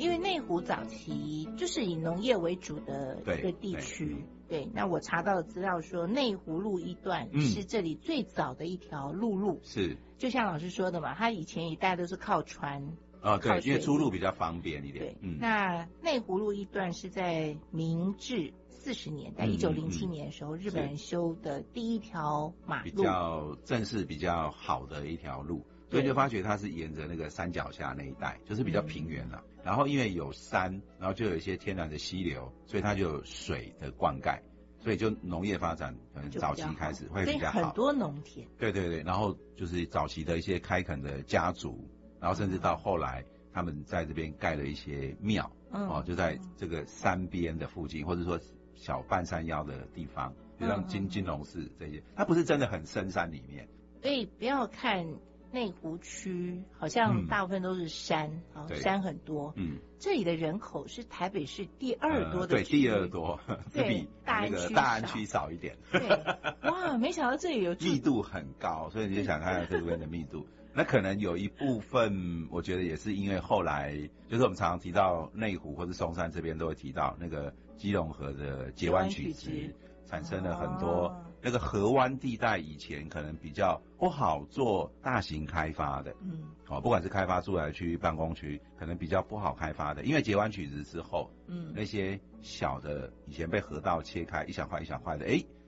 因为内湖早期就是以农业为主的一个地区。对，那我查到的资料说，内湖路一段是这里最早的一条陆路。 是， 就像老师说的嘛，它以前一带都是靠船。 对，因为出入比较方便一点。 对，那内湖路一段是在明治40年代，1907年的时候，日本人修的第一条马路， 比较正式、比较好的一条路。所以就发觉它是沿着那个山脚下那一带，就是比较平原了。然后因为有山，然后就有一些天然的溪流，所以它就有水的灌溉，所以就农业发展可能早期开始会比较好。 所以很多农田。 对对对，然后就是早期的一些开垦的家族，然后甚至到后来他们在这边盖了一些庙，就在这个山边的附近，或者说小半山腰的地方，就像金龙寺这些，它不是真的很深山里面。 所以不要看内湖区好像大部分都是山，山很多。这里的人口是台北市第2多的区，对，第2多，只比那个大安区少一点。 对，哇，没想到这里有密度很高，所以你就想看看这边的密度。那可能有一部分，我觉得也是因为后来，就是我们常常提到内湖或是松山这边都会提到那个基隆河的截弯曲直，产生了很多那个河湾地带，以前可能比较不好做大型开发的，不管是开发住宅区、办公区，可能比较不好开发的，因为截弯曲直之后，那些小的以前被河道切开一小块一小块的，